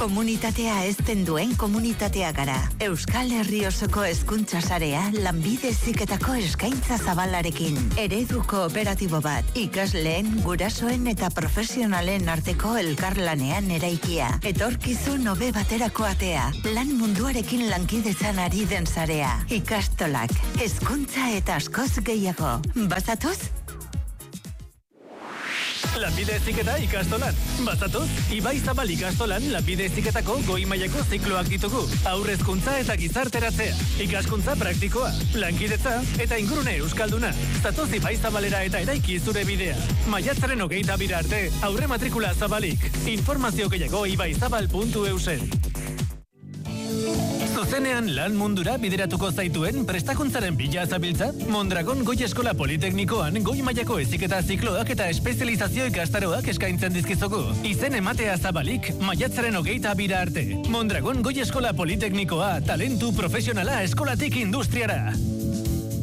Komunitatea ezten duen komunitatea gara. Euskal Herri osoko hezkuntza sarea lanbide heziketako eskaintza zabalarekin. Eredu kooperatibo bat, ikasleen, gurasoen eta profesionalen arteko elkarlanean eraikia. Etorkizun hobe baterako atea, lan munduarekin lankidetzan ari den sarea. Ikastolak, hezkuntza eta askoz gehiago. Bazatoz? Lanbide heziketa ikastolan. Bazatoz, Ibai Zabal ikastolan lanbide heziketako goi mailako zikloak ditugu. Haurrezkuntza eta gizarteratzea, ikaskuntza praktikoa, lankidetza eta ingurune euskalduna. Zatoz Ibai Zabalera eta eraiki zure bidea. Maiatzaren 22 arte, aurre matrikula zabalik. Informazio gehiago ibaizabal.eusen. Zuzenean lan mundura bideratuko zaituen prestakuntzaren bila zabiltza, Mondragon Goi Eskola Politeknikoan goi mailako heziketa zikloak eta espezializazio ikastaroak eskaintzen dizkizugu. Izen ematea zabalik, maiatzaren 22 arte. Mondragon Goi Eskola Politeknikoa, talentu profesionala eskolatik industriara.